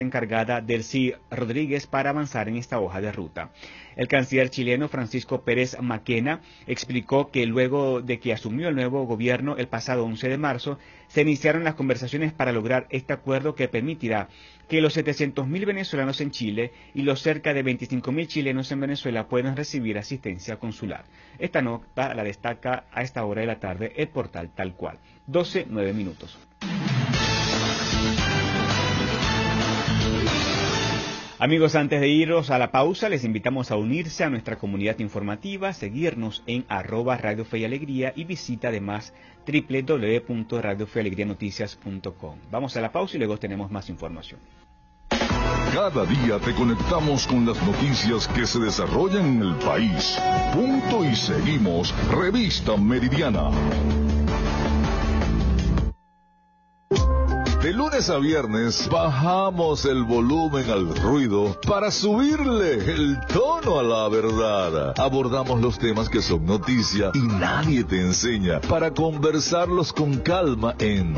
encargada Delcy Rodríguez para avanzar en esta hoja de ruta. El canciller chileno Francisco Pérez Maquena explicó que luego de que asumió el nuevo gobierno el pasado 11 de marzo, se iniciaron las conversaciones para lograr este acuerdo que permitirá que los 700.000 venezolanos en Chile y los cerca de 25.000 chilenos en Venezuela puedan recibir asistencia consular. Esta nota la destaca a esta hora de la tarde el portal Tal Cual. 12:09. Amigos, antes de irnos a la pausa, les invitamos a unirse a nuestra comunidad informativa, seguirnos en @Radio Fe y Alegría y visita además www.radiofealegrianoticias.com. Vamos a la pausa y luego tenemos más información. Cada día te conectamos con las noticias que se desarrollan en el país. Punto y seguimos. Revista Meridiana. De lunes a viernes bajamos el volumen al ruido para subirle el tono a la verdad. Abordamos los temas que son noticia y nadie te enseña para conversarlos con calma en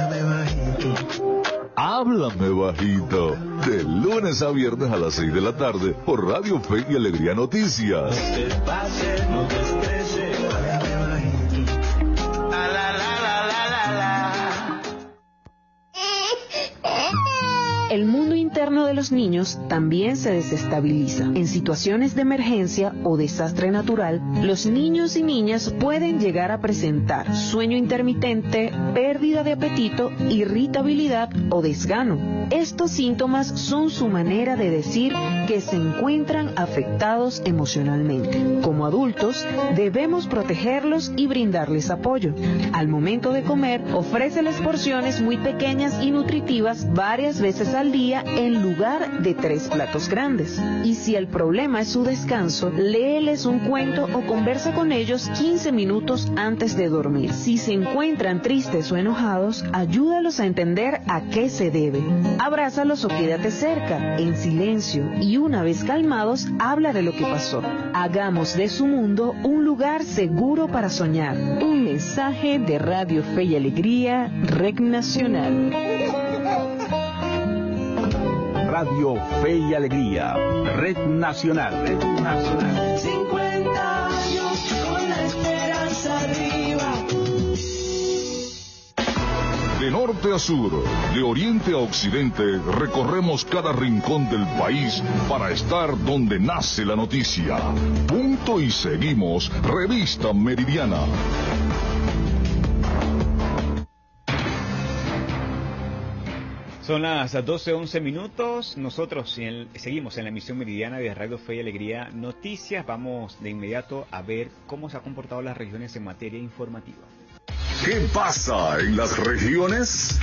Háblame Bajito. De lunes a viernes a las 6 de la tarde por Radio Fe y Alegría Noticias. El mundo interno de los niños también se desestabiliza. En situaciones de emergencia o desastre natural, los niños y niñas pueden llegar a presentar sueño intermitente, pérdida de apetito, irritabilidad o desgano. Estos síntomas son su manera de decir que se encuentran afectados emocionalmente. Como adultos, debemos protegerlos y brindarles apoyo. Al momento de comer, ofréceles porciones muy pequeñas y nutritivas varias veces al día en lugar de 3 platos grandes. Y si el problema es su descanso, léeles un cuento o conversa con ellos 15 minutos antes de dormir. Si se encuentran tristes o enojados, ayúdalos a entender a qué se debe. Abrázalos o quédate cerca, en silencio, y una vez calmados, habla de lo que pasó. Hagamos de su mundo un lugar seguro para soñar. Un mensaje de Radio Fe y Alegría, Red Nacional. Radio Fe y Alegría, Red Nacional. Red Nacional. 50 años con la esperanza arriba. De norte a sur, de oriente a occidente, recorremos cada rincón del país para estar donde nace la noticia. Punto y seguimos. Revista Meridiana. Son las 12:11. Nosotros seguimos en la emisión meridiana de Radio Fe y Alegría Noticias. Vamos de inmediato a ver cómo se han comportado las regiones en materia informativa. ¿Qué pasa en las regiones?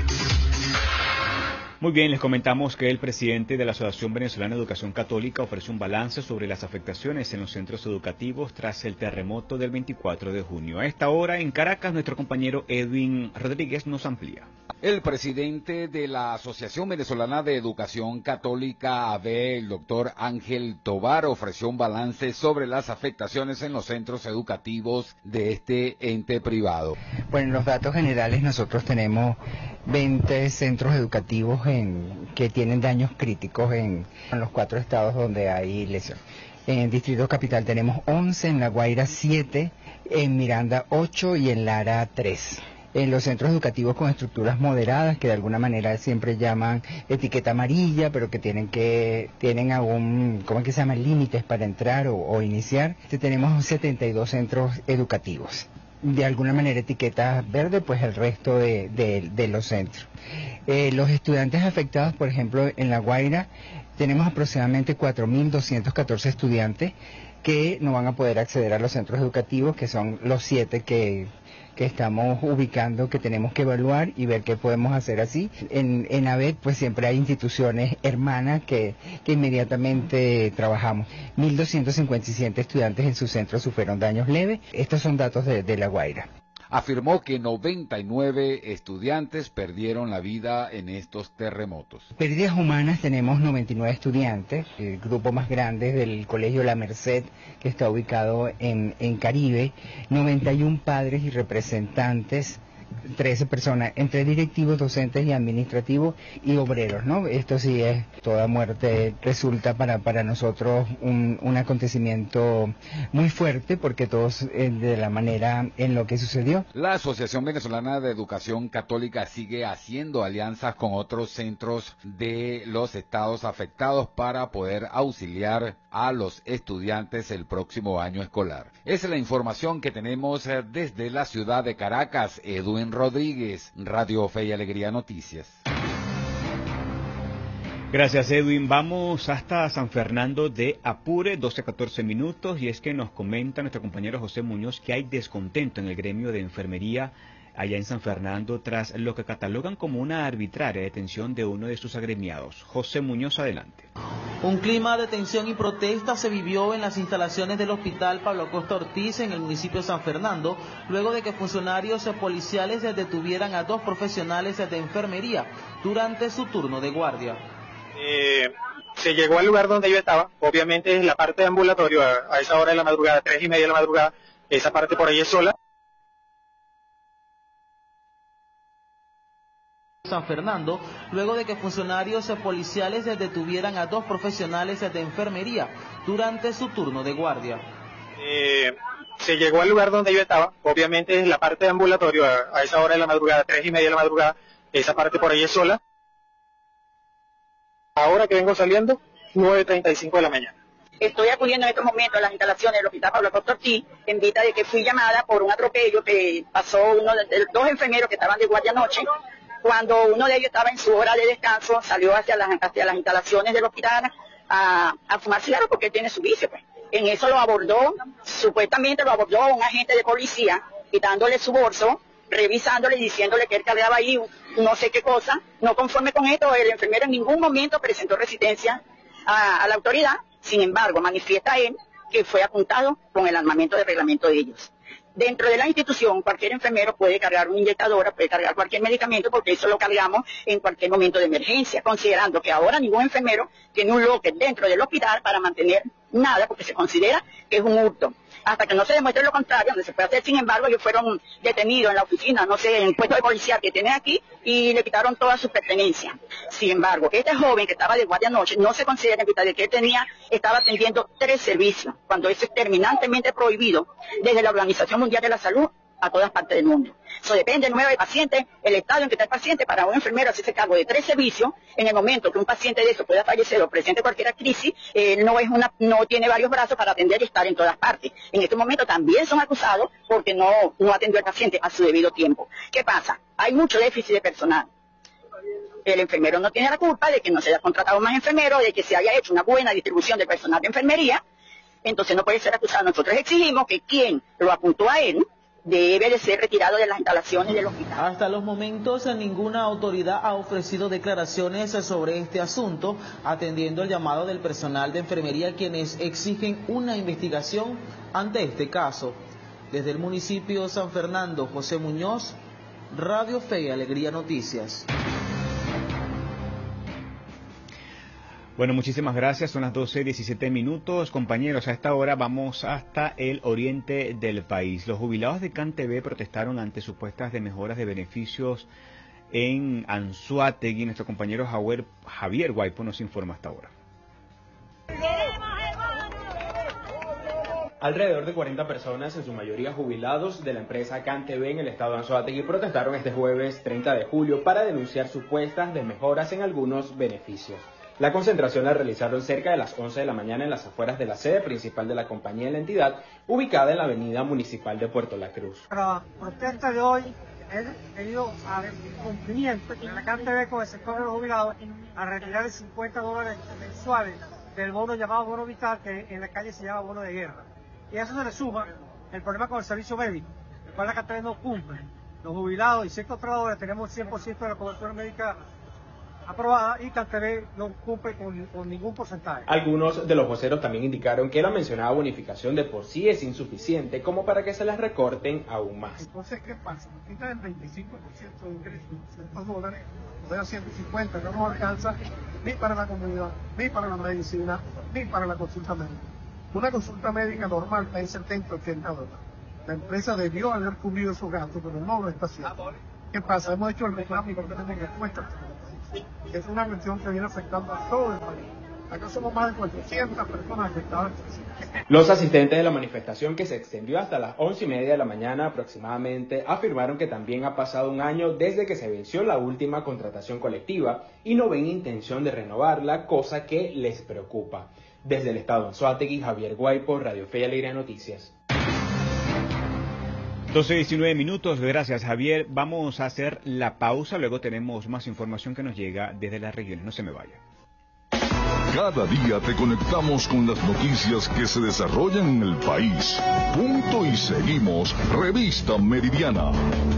Muy bien, les comentamos que el presidente de la Asociación Venezolana de Educación Católica ofreció un balance sobre las afectaciones en los centros educativos tras el terremoto del 24 de junio. A esta hora, en Caracas, nuestro compañero Edwin Rodríguez nos amplía. El presidente de la Asociación Venezolana de Educación Católica, AVE, el doctor Ángel Tobar, ofreció un balance sobre las afectaciones en los centros educativos de este ente privado. Bueno, en los datos generales nosotros tenemos 20 centros educativos que tienen daños críticos en los 4 estados donde hay lesión. En el Distrito Capital tenemos 11, en La Guaira 7, en Miranda 8 y en Lara 3. En los centros educativos con estructuras moderadas, que de alguna manera siempre llaman etiqueta amarilla, pero que tienen algún, ¿cómo es que se llama?, límites para entrar o iniciar, tenemos 72 centros educativos. De alguna manera etiqueta verde, pues el resto de los centros. Los estudiantes afectados, por ejemplo, en La Guaira, tenemos aproximadamente 4.214 estudiantes que no van a poder acceder a los centros educativos, que son los 7 que estamos ubicando, que tenemos que evaluar y ver qué podemos hacer así. En AVET pues siempre hay instituciones hermanas que inmediatamente trabajamos. 1.257 estudiantes en su centro sufrieron daños leves. Estos son datos de La Guaira. Afirmó que 99 estudiantes perdieron la vida en estos terremotos. Pérdidas humanas tenemos 99 estudiantes. El grupo más grande es del Colegio La Merced, que está ubicado en Caribe. 91 padres y representantes 13 personas, entre directivos, docentes y administrativos y obreros, ¿no? Esto sí es, toda muerte resulta para nosotros un acontecimiento muy fuerte, porque todos de la manera en lo que sucedió. La Asociación Venezolana de Educación Católica sigue haciendo alianzas con otros centros de los estados afectados para poder auxiliar a los estudiantes el próximo año escolar. Esa es la información que tenemos desde la ciudad de Caracas. Edwin Rodríguez, Radio Fe y Alegría Noticias. Gracias, Edwin. Vamos hasta San Fernando de Apure, 12-14 minutos, y es que nos comenta nuestro compañero José Muñoz que hay descontento en el gremio de enfermería allá en San Fernando tras lo que catalogan como una arbitraria detención de uno de sus agremiados. José Muñoz, adelante. Un clima de tensión y protesta se vivió en las instalaciones del Hospital Pablo Acosta Ortiz en el municipio de San Fernando, luego de que funcionarios policiales detuvieran a 2 profesionales de enfermería durante su turno de guardia. Se llegó al lugar donde yo estaba, obviamente es la parte de ambulatorio, a esa hora de la madrugada, 3:30 de la madrugada, esa parte por ahí es sola. San Fernando, luego de que funcionarios policiales detuvieran a 2 profesionales de enfermería durante su turno de guardia. Se llegó al lugar donde yo estaba, obviamente es la parte de ambulatorio, a esa hora de la madrugada, 3:30 de la madrugada, esa parte por ahí es sola. Ahora que vengo saliendo, 9:35 de la mañana. Estoy acudiendo en estos momentos a las instalaciones del Hospital Pablo Acosta Ortiz, en vista de que fui llamada por un atropello que pasó uno de 2 enfermeros que estaban de guardia anoche. Cuando uno de ellos estaba en su hora de descanso, salió hacia las instalaciones del hospital a fumar cigarro porque él tiene su vicio, pues. En eso lo abordó, supuestamente lo abordó un agente de policía, quitándole su bolso, revisándole y diciéndole que él cargaba ahí no sé qué cosa. No conforme con esto, el enfermero en ningún momento presentó resistencia a la autoridad. Sin embargo, manifiesta él que fue apuntado con el armamento de reglamento de ellos. Dentro de la institución, cualquier enfermero puede cargar una inyectadora, puede cargar cualquier medicamento, porque eso lo cargamos en cualquier momento de emergencia, considerando que ahora ningún enfermero tiene un locker dentro del hospital para mantener nada, porque se considera que es un hurto. Hasta que no se demuestre lo contrario, donde se puede hacer. Sin embargo, ellos fueron detenidos en la oficina, no sé, en el puesto de policía que tienen aquí, y le quitaron todas sus pertenencias. Sin embargo, este joven que estaba de guardia anoche no se considera en vista de que él estaba atendiendo 3 servicios, cuando eso es terminantemente prohibido desde la Organización Mundial de la Salud a todas partes del mundo. Eso depende del número de pacientes, el estado en que está el paciente. Para un enfermero hacerse cargo de 3 servicios, en el momento que un paciente de eso pueda fallecer o presente cualquier crisis, no tiene varios brazos para atender y estar en todas partes. En este momento también son acusados porque no atendió al paciente a su debido tiempo. ¿Qué pasa? Hay mucho déficit de personal. El enfermero no tiene la culpa de que no se haya contratado más enfermeros, de que se haya hecho una buena distribución de personal de enfermería, entonces no puede ser acusado. Nosotros exigimos que quien lo apuntó a él debe de ser retirado de las instalaciones del hospital. Hasta los momentos ninguna autoridad ha ofrecido declaraciones sobre este asunto, atendiendo el llamado del personal de enfermería, quienes exigen una investigación ante este caso. Desde el municipio de San Fernando, José Muñoz, Radio Fe y Alegría Noticias. Bueno, muchísimas gracias. Son las 12:17 minutos. Compañeros, a esta hora vamos hasta el oriente del país. Los jubilados de CanTV protestaron ante supuestas mejoras de beneficios en Anzoátegui. Nuestro compañero Javier Guaipo nos informa hasta ahora. Alrededor de 40 personas, en su mayoría jubilados de la empresa CanTV en el estado de Anzoátegui, protestaron este jueves 30 de julio para denunciar supuestas mejoras en algunos beneficios. La concentración la realizaron cerca de las 11 de la mañana en las afueras de la sede principal de la compañía de la entidad, ubicada en la avenida municipal de Puerto La Cruz. La protesta de hoy he venido al cumplimiento de la CanTV con el sector de los jubilados a retirar el $50 mensuales del bono llamado bono vital, que en la calle se llama bono de guerra. Y a eso se le suma el problema con el servicio médico, el cual la CanTV no cumple. Los jubilados y ciertos trabajadores tenemos 100% de la cobertura médica aprobada y CanTV no cumple con ningún porcentaje. Algunos de los voceros también indicaron que la mencionada bonificación de por sí es insuficiente como para que se las recorten aún más. Entonces, ¿qué pasa? Quitan el 25% de ingresos, $100, o sea, 150, no nos alcanza ni para la comunidad, ni para la medicina, ni para la consulta médica. Una consulta médica normal es $70, $80. La empresa debió haber cubrido esos gastos, pero no lo está haciendo. ¿Qué pasa? Hemos hecho el reclamo y no tenemos respuesta. Es una cuestión que viene afectando a todo el país. Acá somos más de 400 personas afectadas. Los asistentes de la manifestación, que se extendió hasta las 11:30 de la mañana aproximadamente, afirmaron que también ha pasado un año desde que se venció la última contratación colectiva y no ven intención de renovarla, cosa que les preocupa. Desde el estado de Anzoátegui, Javier Guaypo, Radio Fe y Alegría Noticias. 12:19 minutos, gracias Javier. Vamos a hacer la pausa, luego tenemos más información que nos llega desde las regiones. No se me vaya. Cada día te conectamos con las noticias que se desarrollan en el país. Punto y seguimos. Revista Meridiana.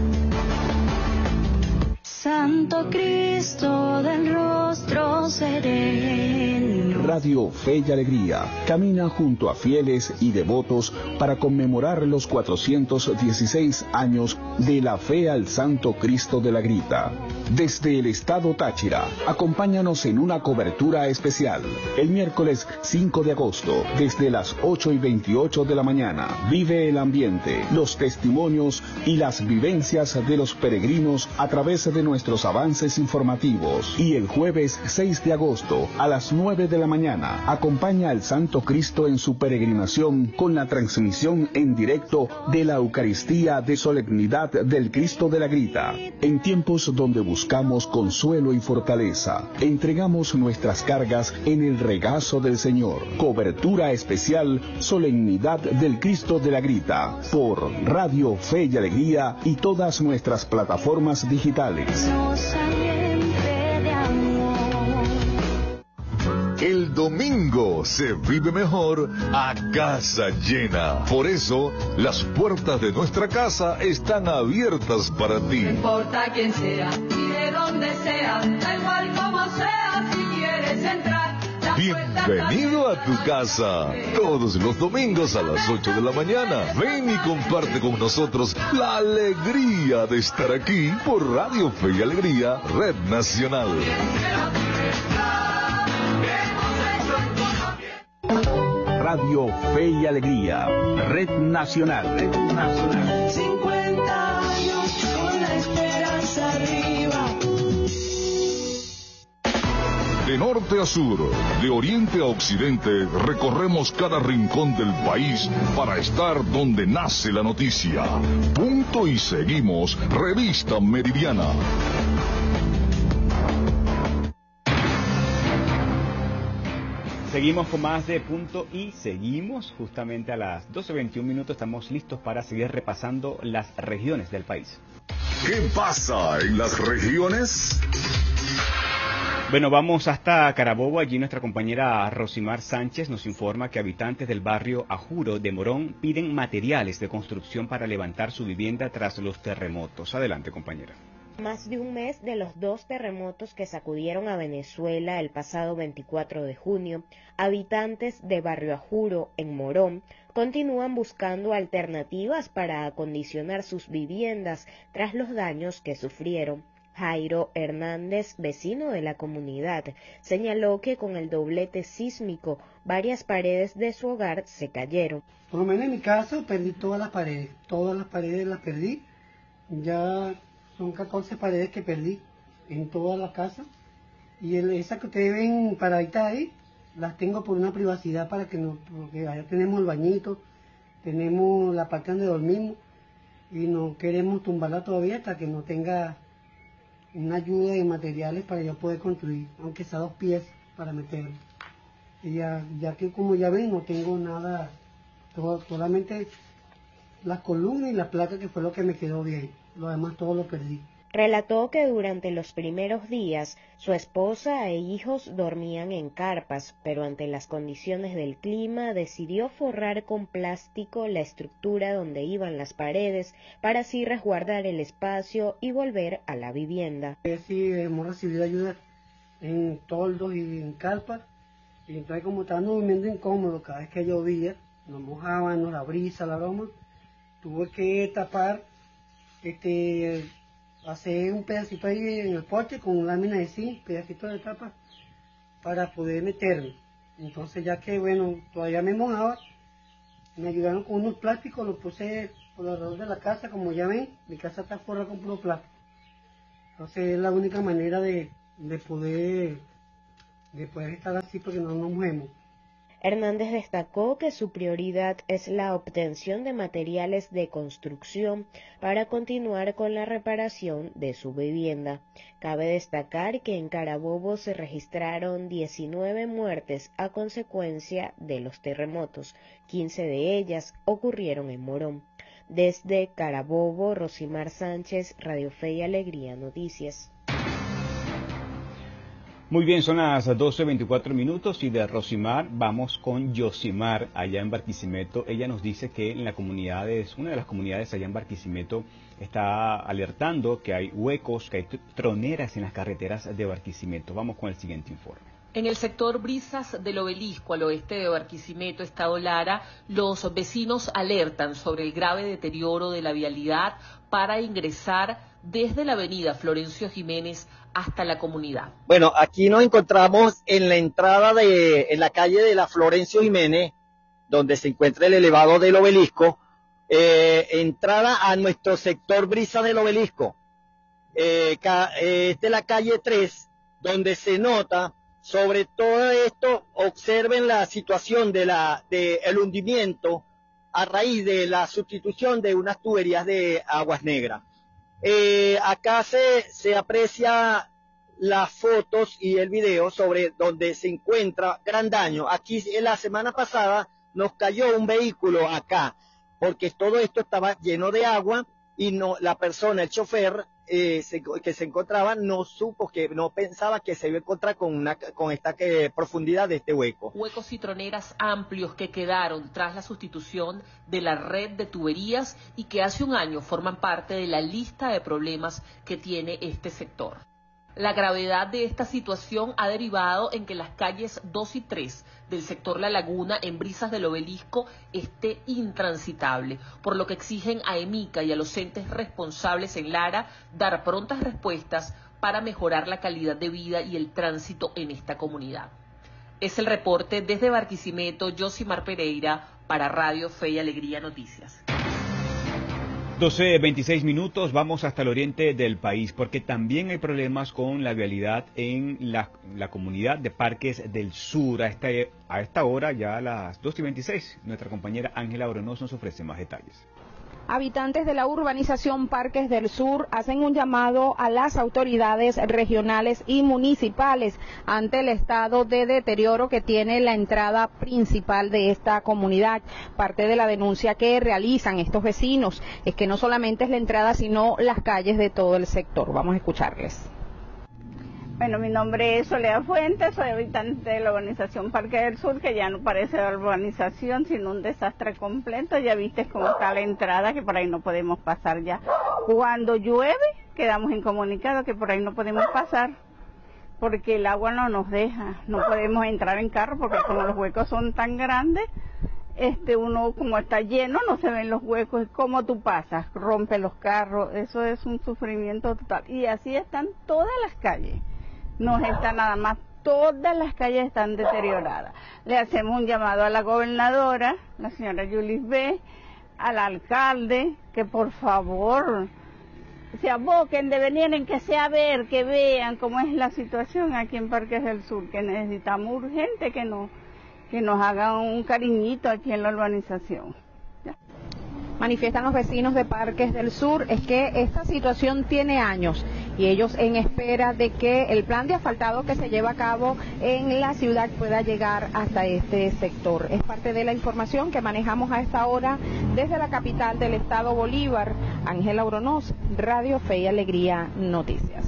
Santo Cristo del rostro sereno. Radio Fe y Alegría camina junto a fieles y devotos para conmemorar los 416 años de la fe al Santo Cristo de la Grita. Desde el estado Táchira, acompáñanos en una cobertura especial. El miércoles 5 de agosto, desde las 8:28 de la mañana, vive el ambiente, los testimonios y las vivencias de los peregrinos a través de nuestros avances informativos. Y el jueves 6 de agosto, a las 9 de la mañana, acompaña al Santo Cristo en su peregrinación con la transmisión en directo de la Eucaristía de Solemnidad del Cristo de la Grita. En tiempos donde buscamos consuelo y fortaleza, entregamos nuestras cargas en el regazo del Señor. Cobertura especial Solemnidad del Cristo de la Grita por Radio Fe y Alegría y todas nuestras plataformas digitales. El domingo se vive mejor a casa llena. Por eso, las puertas de nuestra casa están abiertas para ti. No importa quién sea y de dónde sea, da igual como sea, si quieres entrar. Bienvenido a tu casa. Todos los domingos a las 8 de la mañana. Ven y comparte con nosotros la alegría de estar aquí por Radio Fe y Alegría, Red Nacional. Radio Fe y Alegría, Red Nacional. Red Nacional. 50 años con la esperanza arriba. De norte a sur, de oriente a occidente, recorremos cada rincón del país para estar donde nace la noticia. Punto y seguimos. Revista Meridiana. Seguimos con más de Punto y seguimos justamente a las 12:21 minutos. Estamos listos para seguir repasando las regiones del país. ¿Qué pasa en las regiones? Bueno, vamos hasta Carabobo. Allí nuestra compañera Rosimar Sánchez nos informa que habitantes del barrio Ajuro de Morón piden materiales de construcción para levantar su vivienda tras los terremotos. Adelante, compañera. Más de un mes de los 2 terremotos que sacudieron a Venezuela el pasado 24 de junio, habitantes de Barrio Ajuro, en Morón, continúan buscando alternativas para acondicionar sus viviendas tras los daños que sufrieron. Jairo Hernández, vecino de la comunidad, señaló que con el doblete sísmico, varias paredes de su hogar se cayeron. Por lo menos en mi caso perdí todas las paredes las perdí, ya son 14 paredes que perdí en toda la casa, y esas que ustedes ven paraditas ahí, las tengo por una privacidad para que no, porque allá tenemos el bañito, tenemos la parte donde dormimos, y no queremos tumbarla todavía hasta que no tenga una ayuda de materiales para yo poder construir, aunque sea 2 pies para meterlo. Y ya que como ya ven no tengo nada, solamente las columnas y la placa, que fue lo que me quedó bien, lo demás todo lo perdí. Relató que durante los primeros días su esposa e hijos dormían en carpas, pero ante las condiciones del clima decidió forrar con plástico la estructura donde iban las paredes para así resguardar el espacio y volver a la vivienda. Sí, hemos recibido ayuda en toldos y en carpas, y entonces como estábamos durmiendo incómodos cada vez que llovía, nos mojábamos, la brisa, la broma, tuve que tapar, hacer un pedacito ahí en el porche con lámina de zinc, pedacito de tapa, para poder meterlo. Entonces ya que bueno, todavía me mojaba, me ayudaron con unos plásticos, los puse por alrededor de la casa, como ya ven, mi casa está forrada con puro plástico. Entonces es la única manera de poder estar así porque no nos movemos. Hernández destacó que su prioridad es la obtención de materiales de construcción para continuar con la reparación de su vivienda. Cabe destacar que en Carabobo se registraron 19 muertes a consecuencia de los terremotos. 15 de ellas ocurrieron en Morón. Desde Carabobo, Rosimar Sánchez, Radio Fe y Alegría Noticias. Muy bien, son las 12:24 minutos y de Rosimar vamos con Yosimar allá en Barquisimeto. Ella nos dice que en una de las comunidades allá en Barquisimeto está alertando que hay huecos, que hay troneras en las carreteras de Barquisimeto. Vamos con el siguiente informe. En el sector Brisas del Obelisco, al oeste de Barquisimeto, Estado Lara, los vecinos alertan sobre el grave deterioro de la vialidad para ingresar desde la avenida Florencio Jiménez hasta la comunidad. Bueno, aquí nos encontramos en la entrada en la calle de la Florencio Jiménez, donde se encuentra el elevado del Obelisco, entrada a nuestro sector Brisas del Obelisco. Esta es la calle 3, donde se nota. Sobre todo esto, observen la situación del hundimiento a raíz de la sustitución de unas tuberías de aguas negras. Acá se aprecia las fotos y el video sobre donde se encuentra gran daño. Aquí la semana pasada nos cayó un vehículo acá, porque todo esto estaba lleno de agua y la persona, el chofer, que se encontraba, no pensaba que se iba a encontrar con esta profundidad de este hueco. Huecos y troneras amplios que quedaron tras la sustitución de la red de tuberías y que hace un año forman parte de la lista de problemas que tiene este sector. La gravedad de esta situación ha derivado en que las calles 2 y 3 del sector La Laguna en Brisas del Obelisco esté intransitable, por lo que exigen a EMICA y a los entes responsables en Lara dar prontas respuestas para mejorar la calidad de vida y el tránsito en esta comunidad. Es el reporte desde Barquisimeto, Yosimar Pereira, para Radio Fe y Alegría Noticias. 12:26 minutos, vamos hasta el oriente del país, porque también hay problemas con la vialidad en la comunidad de Parques del Sur. A esta hora, ya a las 2:26, nuestra compañera Ángela Oronoz nos ofrece más detalles. Habitantes de la urbanización Parques del Sur hacen un llamado a las autoridades regionales y municipales ante el estado de deterioro que tiene la entrada principal de esta comunidad. Parte de la denuncia que realizan estos vecinos es que no solamente es la entrada, sino las calles de todo el sector. Vamos a escucharles. Bueno, mi nombre es Soledad Fuentes, soy habitante de la urbanización Parque del Sur, que ya no parece la urbanización, sino un desastre completo. Ya viste cómo está la entrada, que por ahí no podemos pasar ya. Cuando llueve, quedamos incomunicados que por ahí no podemos pasar, porque el agua no nos deja, no podemos entrar en carro, porque como los huecos son tan grandes, uno como está lleno, no se ven los huecos. ¿Cómo tú pasas? Rompe los carros, eso es un sufrimiento total. Y así están todas las calles. No está nada más, todas las calles están deterioradas. Le hacemos un llamado a la gobernadora, la señora Yulis B., al alcalde, que por favor se aboquen de venir en que sea ver, que vean cómo es la situación aquí en Parques del Sur, que necesitamos urgente que nos hagan un cariñito aquí en la urbanización. Manifiestan los vecinos de Parques del Sur es que esta situación tiene años y ellos en espera de que el plan de asfaltado que se lleva a cabo en la ciudad pueda llegar hasta este sector. Es parte de la información que manejamos a esta hora desde la capital del estado Bolívar. Ángela Oronoz, Radio Fe y Alegría Noticias.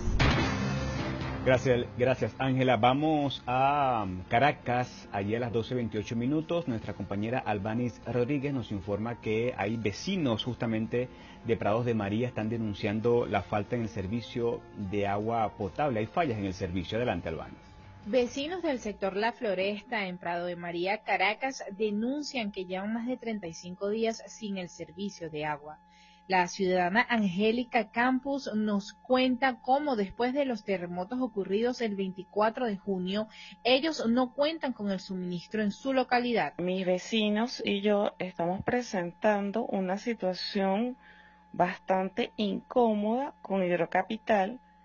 Gracias Ángela. Vamos a Caracas, allí a las 12:28 minutos. Nuestra compañera Albanis Rodríguez nos informa que hay vecinos justamente de Prados de María están denunciando la falta en el servicio de agua potable. Hay fallas en el servicio. Adelante, Albanis. Vecinos del sector La Floresta en Prado de María, Caracas, denuncian que llevan más de 35 días sin el servicio de agua. La ciudadana Angélica Campos nos cuenta cómo después de los terremotos ocurridos el 24 de junio, ellos no cuentan con el suministro en su localidad. Mis vecinos y yo estamos presentando una situación bastante incómoda con Hidrocapital,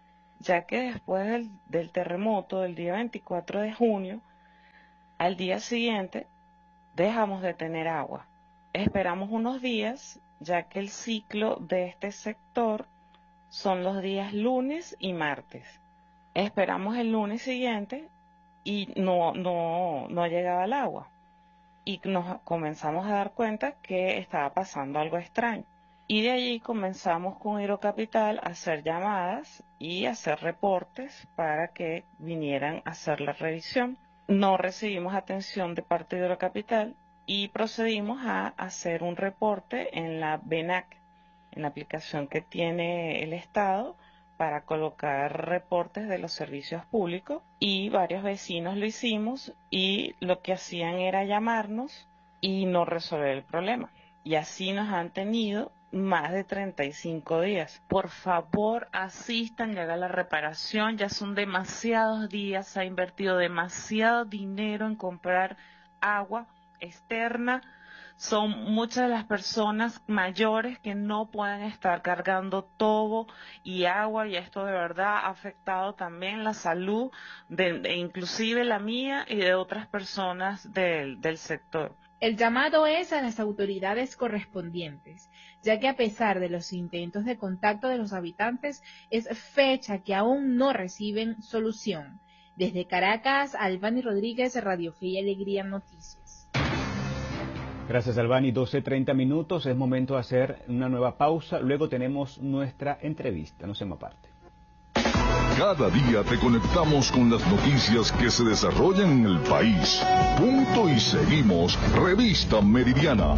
ya que después del terremoto del día 24 de junio, al día siguiente dejamos de tener agua. Esperamos unos días, ya que el ciclo de este sector son los días lunes y martes. Esperamos el lunes siguiente y no llegaba el agua. Y nos comenzamos a dar cuenta que estaba pasando algo extraño. Y de allí comenzamos con Hidrocapital a hacer llamadas y hacer reportes para que vinieran a hacer la revisión. No recibimos atención de parte de Hidrocapital y procedimos a hacer un reporte en la BENAC, en la aplicación que tiene el Estado para colocar reportes de los servicios públicos, y varios vecinos lo hicimos y lo que hacían era llamarnos y no resolver el problema. Y así nos han tenido más de 35 días. Por favor, asistan y hagan la reparación. Ya son demasiados días, se ha invertido demasiado dinero en comprar agua externa. Son muchas de las personas mayores que no pueden estar cargando todo y agua, y esto de verdad ha afectado también la salud inclusive la mía y de otras personas del sector. El llamado es a las autoridades correspondientes, ya que a pesar de los intentos de contacto de los habitantes, es fecha que aún no reciben solución. Desde Caracas, Albany Rodríguez, Radio Fe y Alegría Noticias. Gracias, Albany. 12:30 minutos. Es momento de hacer una nueva pausa. Luego tenemos nuestra entrevista. No se me aparte. Cada día te conectamos con las noticias que se desarrollan en el país. Punto y seguimos. Revista Meridiana.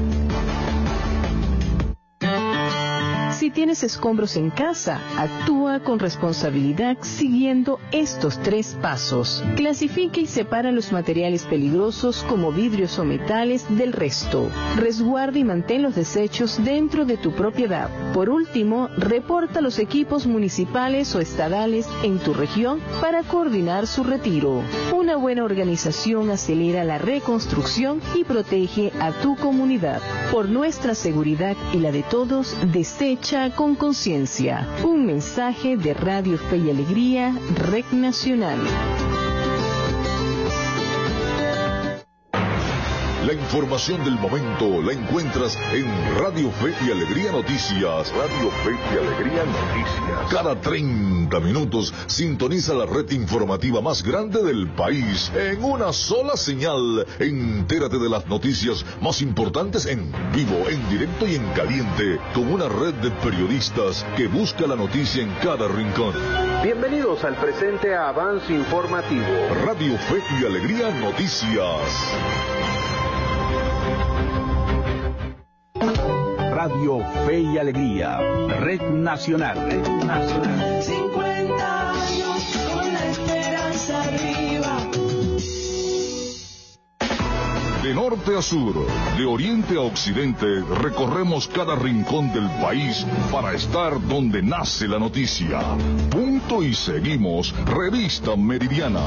Si tienes escombros en casa, actúa con responsabilidad siguiendo estos 3 pasos. Clasifica y separa los materiales peligrosos como vidrios o metales del resto. Resguarda y mantén los desechos dentro de tu propiedad. Por último, reporta los equipos municipales o estadales en tu región para coordinar su retiro. Una buena organización acelera la reconstrucción y protege a tu comunidad. Por nuestra seguridad y la de todos, desecha con conciencia. Un mensaje de Radio Fe y Alegría, Red Nacional. La información del momento la encuentras en Radio Fe y Alegría Noticias. Radio Fe y Alegría Noticias. Cada 30 minutos sintoniza la red informativa más grande del país en una sola señal. Entérate de las noticias más importantes en vivo, en directo y en caliente, con una red de periodistas que busca la noticia en cada rincón. Bienvenidos al presente avance informativo. Radio Fe y Alegría Noticias. Radio Fe y Alegría, Red Nacional. Red Nacional. 50 años con la esperanza arriba. De norte a sur, de oriente a occidente, recorremos cada rincón del país para estar donde nace la noticia. Punto y seguimos. Revista Meridiana.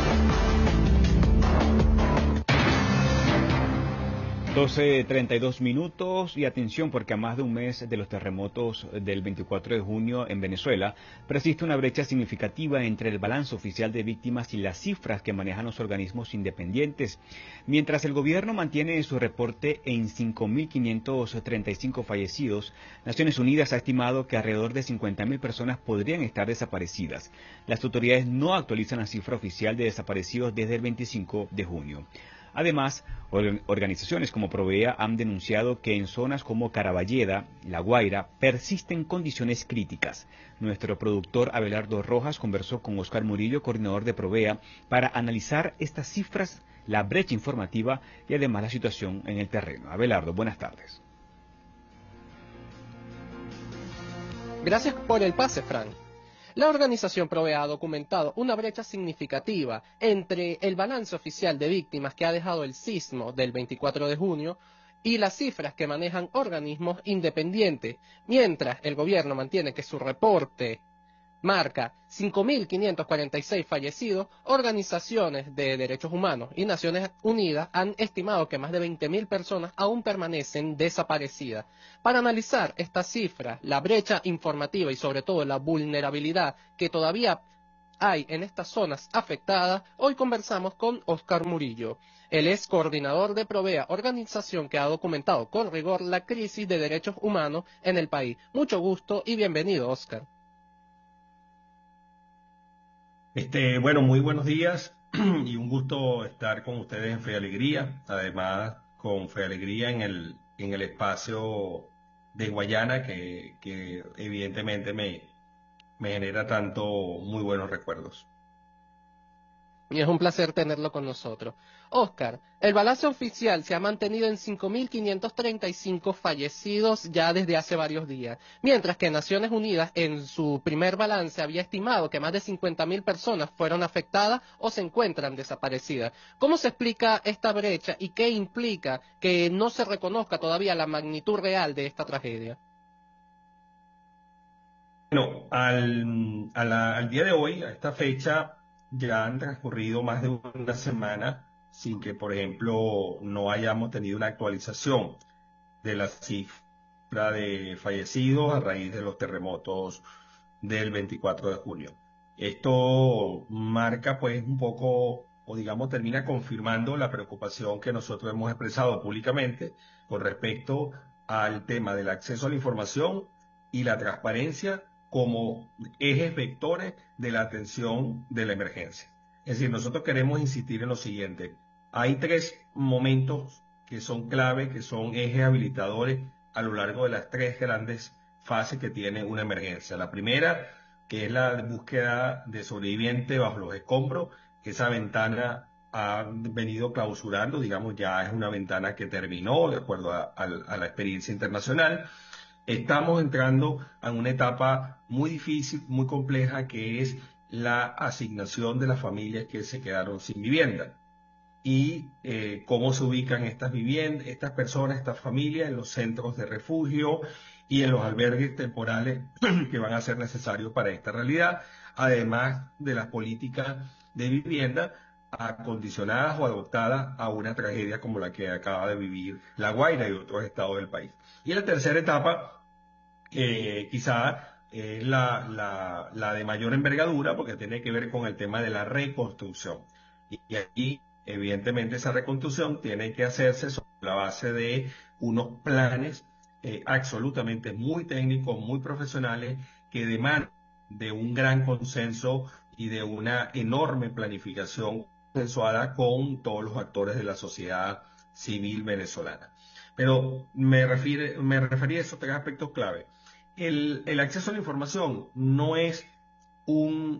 12:32 minutos y atención, porque a más de un mes de los terremotos del 24 de junio en Venezuela persiste una brecha significativa entre el balance oficial de víctimas y las cifras que manejan los organismos independientes. Mientras el gobierno mantiene su reporte en 5.535 fallecidos, Naciones Unidas ha estimado que alrededor de 50.000 personas podrían estar desaparecidas. Las autoridades no actualizan la cifra oficial de desaparecidos desde el 25 de junio. Además, organizaciones como Provea han denunciado que en zonas como Caraballeda, La Guaira, persisten condiciones críticas. Nuestro productor Abelardo Rojas conversó con Oscar Murillo, coordinador de Provea, para analizar estas cifras, la brecha informativa y además la situación en el terreno. Abelardo, buenas tardes. Gracias por el pase, Frank. La organización Provea ha documentado una brecha significativa entre el balance oficial de víctimas que ha dejado el sismo del 24 de junio y las cifras que manejan organismos independientes, mientras el gobierno mantiene que su reporte marca 5.546 fallecidos, organizaciones de derechos humanos y Naciones Unidas han estimado que más de 20.000 personas aún permanecen desaparecidas. Para analizar esta cifra, la brecha informativa y sobre todo la vulnerabilidad que todavía hay en estas zonas afectadas, hoy conversamos con Óscar Murillo. Él es coordinador de Provea, organización que ha documentado con rigor la crisis de derechos humanos en el país. Mucho gusto y bienvenido, Óscar. Bueno, muy buenos días y un gusto estar con ustedes en Fe y Alegría, además con Fe y Alegría en el espacio de Guayana que evidentemente me genera tanto muy buenos recuerdos. Y es un placer tenerlo con nosotros. Óscar, el balance oficial se ha mantenido en 5.535 fallecidos ya desde hace varios días, mientras que Naciones Unidas en su primer balance había estimado que más de 50.000 personas fueron afectadas o se encuentran desaparecidas. ¿Cómo se explica esta brecha y qué implica que no se reconozca todavía la magnitud real de esta tragedia? Bueno, al día de hoy, a esta fecha, ya han transcurrido más de una semana sin que, por ejemplo, no hayamos tenido una actualización de la cifra de fallecidos a raíz de los terremotos del 24 de junio. Esto marca pues un poco, o digamos, termina confirmando la preocupación que nosotros hemos expresado públicamente con respecto al tema del acceso a la información y la transparencia como ejes vectores de la atención de la emergencia. Es decir, nosotros queremos insistir en lo siguiente. Hay tres momentos que son clave, que son ejes habilitadores a lo largo de las tres grandes fases que tiene una emergencia. La primera, que es la búsqueda de sobreviviente bajo los escombros, que esa ventana ha venido clausurando, digamos, ya es una ventana que terminó de acuerdo a la experiencia internacional. Estamos entrando a una etapa muy difícil, muy compleja, que es la asignación de las familias que se quedaron sin vivienda y cómo se ubican estas viviendas, estas personas, estas familias en los centros de refugio y en los albergues temporales que van a ser necesarios para esta realidad, además de las políticas de vivienda acondicionadas o adoptadas a una tragedia como la que acaba de vivir La Guaira y otros estados del país. Y en la tercera etapa, quizá es la de mayor envergadura, porque tiene que ver con el tema de la reconstrucción. Y aquí, evidentemente, esa reconstrucción tiene que hacerse sobre la base de unos planes absolutamente muy técnicos, muy profesionales, que demandan de un gran consenso y de una enorme planificación consensuada con todos los actores de la sociedad civil venezolana. Pero me refería a esos tres aspectos clave. El acceso a la información no es no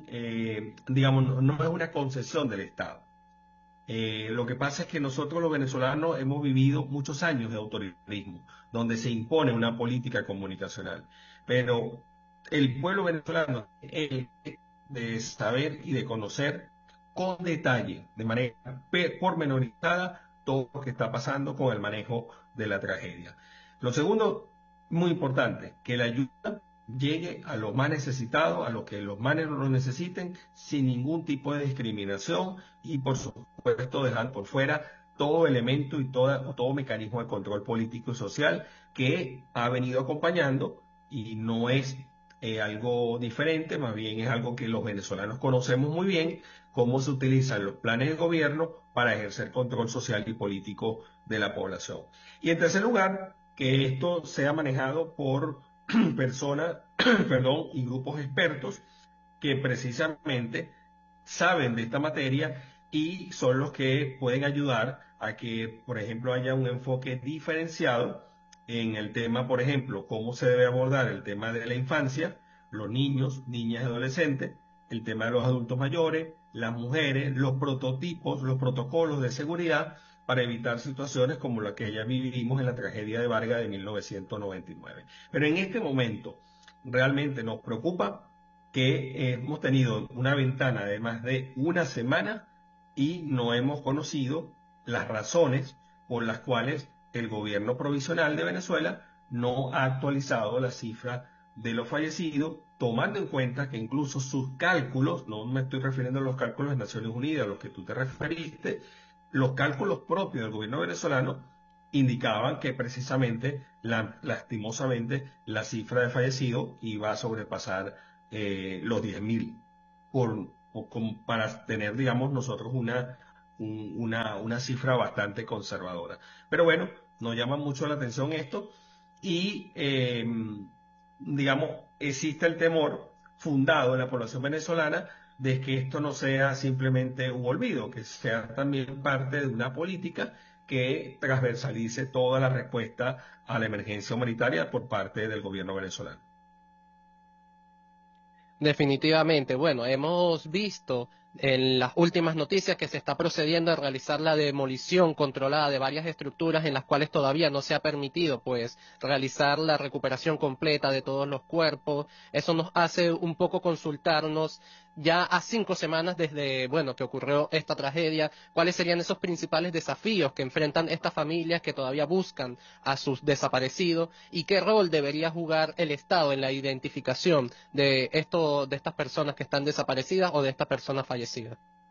es una concesión del Estado. Lo que pasa es que nosotros los venezolanos hemos vivido muchos años de autoritarismo, donde se impone una política comunicacional. Pero el pueblo venezolano es de saber y de conocer con detalle, de manera pormenorizada, todo lo que está pasando con el manejo de la tragedia. Lo segundo, muy importante, que la ayuda llegue a los más necesitados, a los que los más lo necesiten, sin ningún tipo de discriminación y, por supuesto, dejar por fuera todo elemento y todo mecanismo de control político y social que ha venido acompañando, y no es algo diferente, más bien es algo que los venezolanos conocemos muy bien, cómo se utilizan los planes del gobierno para ejercer control social y político de la población. Y en tercer lugar, que esto sea manejado por personas y grupos expertos que precisamente saben de esta materia y son los que pueden ayudar a que, por ejemplo, haya un enfoque diferenciado en el tema, por ejemplo, cómo se debe abordar el tema de la infancia, los niños, niñas y adolescentes, el tema de los adultos mayores, las mujeres, los prototipos, los protocolos de seguridad para evitar situaciones como la que ya vivimos en la tragedia de Vargas de 1999. Pero en este momento realmente nos preocupa que hemos tenido una ventana de más de una semana y no hemos conocido las razones por las cuales el gobierno provisional de Venezuela no ha actualizado la cifra de los fallecidos tomando en cuenta que incluso sus cálculos, no me estoy refiriendo a los cálculos de Naciones Unidas, a los que tú te referiste, los cálculos propios del gobierno venezolano indicaban que precisamente, lastimosamente, la cifra de fallecidos iba a sobrepasar los 10.000, para tener, digamos, nosotros una cifra bastante conservadora. Pero bueno, nos llama mucho la atención esto y, digamos, existe el temor fundado en la población venezolana de que esto no sea simplemente un olvido, que sea también parte de una política que transversalice toda la respuesta a la emergencia humanitaria por parte del gobierno venezolano. Definitivamente, bueno, hemos visto en las últimas noticias que se está procediendo a realizar la demolición controlada de varias estructuras en las cuales todavía no se ha permitido pues realizar la recuperación completa de todos los cuerpos. Eso nos hace un poco consultarnos ya a 5 semanas desde, bueno, que ocurrió esta tragedia, cuáles serían esos principales desafíos que enfrentan estas familias que todavía buscan a sus desaparecidos y qué rol debería jugar el Estado en la identificación de estas personas que están desaparecidas o de estas personas fallecidas.